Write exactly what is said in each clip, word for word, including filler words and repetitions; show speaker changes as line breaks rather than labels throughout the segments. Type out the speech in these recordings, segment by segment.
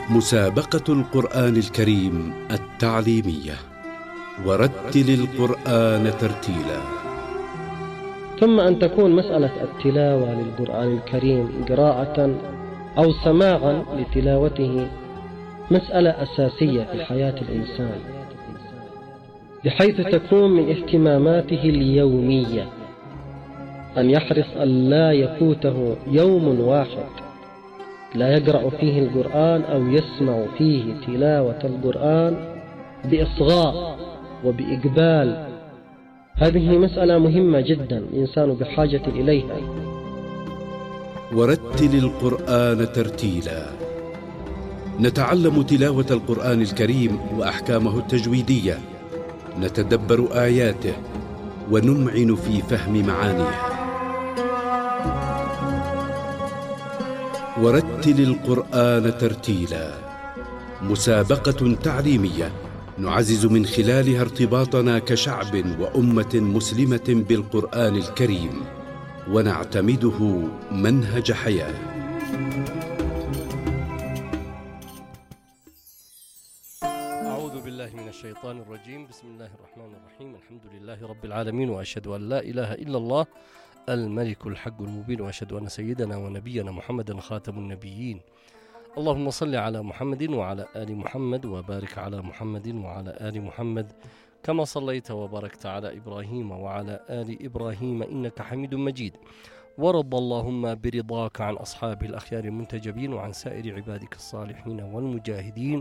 مسابقة القرآن الكريم التعليمية، ورتل القرآن ترتيلا.
ثم أن تكون مسألة التلاوة للقرآن الكريم قراءة أو سماعا لتلاوته مسألة أساسية في حياة الإنسان، بحيث تكون من اهتماماته اليومية أن يحرص أن لا يفوته يوم واحد لا يقرأ فيه القرآن أو يسمع فيه تلاوة القرآن بإصغاء وبإقبال. هذه مسألة مهمة جدا الإنسان بحاجة إليها.
ورتل القرآن ترتيلا. نتعلم تلاوة القرآن الكريم وأحكامه التجويدية، نتدبر آياته ونمعن في فهم معانيه. ورتل القرآن ترتيلا، مسابقة تعليمية نعزز من خلالها ارتباطنا كشعب وأمة مسلمة بالقرآن الكريم، ونعتمده منهج حياة.
أعوذ بالله من الشيطان الرجيم. بسم الله الرحمن الرحيم. الحمد لله رب العالمين، وأشهد أن لا إله إلا الله الملك الحق المبين، وأشهد أن سيدنا ونبينا محمدا خاتم النبيين. اللهم صل على محمد وعلى آل محمد، وبارك على محمد وعلى آل محمد كما صليت وباركت على إبراهيم وعلى آل إبراهيم إنك حميد مجيد. ورضى اللهم برضاك عن أصحاب الأخيار المنتجبين وعن سائر عبادك الصالحين والمجاهدين.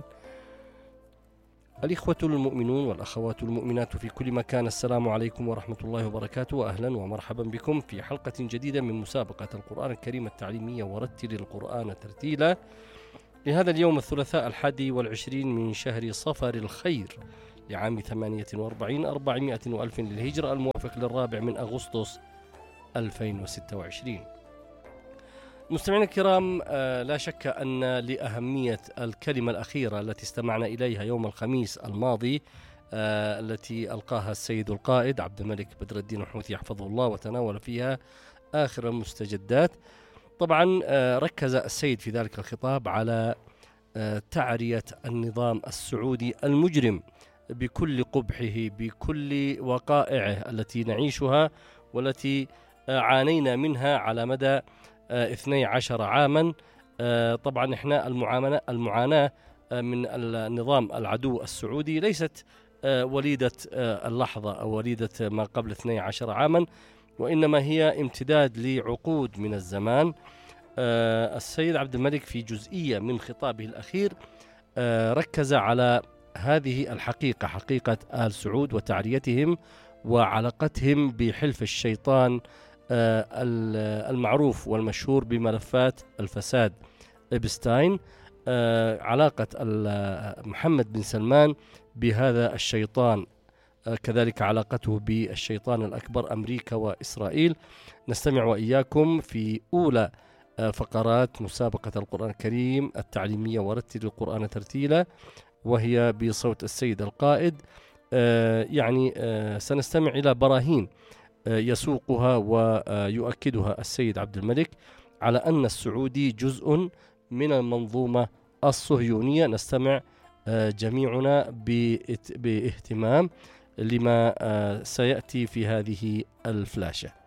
الإخوة المؤمنون والأخوات المؤمنات في كل مكان، السلام عليكم ورحمة الله وبركاته، وأهلا ومرحبا بكم في حلقة جديدة من مسابقة القرآن الكريم التعليمية ورتل القرآن ترتيلا، لهذا اليوم الثلاثاء الحادي والعشرين من شهر صفر الخير لعام ثمانية وأربعين أربعمائة وألف للهجرة، الموافق للرابع من أغسطس ألفين وستة وعشرين. مستمعينا الكرام، آه لا شك أن لأهمية الكلمة الأخيرة التي استمعنا إليها يوم الخميس الماضي، آه التي ألقاها السيد القائد عبد الملك بدر الدين الحوثي حفظه الله، وتناول فيها آخر المستجدات. طبعا آه ركز السيد في ذلك الخطاب على آه تعرية النظام السعودي المجرم بكل قبحه، بكل وقائعه التي نعيشها والتي آه عانينا منها على مدى اثني عشر عاما. طبعا احنا المعاناة المعاناة من النظام العدو السعودي ليست وليدة اللحظة أو وليدة ما قبل اثني عشر عاما، وإنما هي امتداد لعقود من الزمان. السيد عبد الملك في جزئية من خطابه الأخير ركز على هذه الحقيقة، حقيقة آل سعود وتعريتهم وعلاقتهم بحلف الشيطان المعروف والمشهور بملفات الفساد إبستاين، علاقة محمد بن سلمان بهذا الشيطان، كذلك علاقته بالشيطان الأكبر أمريكا وإسرائيل. نستمع وإياكم في أولى فقرات مسابقة القرآن الكريم التعليمية ورتل القرآن ترتيلا، وهي بصوت السيد القائد. يعني سنستمع إلى براهين يسوقها ويؤكدها السيد عبد الملك على أن السعودي جزء من المنظومة الصهيونية. نستمع جميعنا باهتمام لما سيأتي في هذه الفلاشة.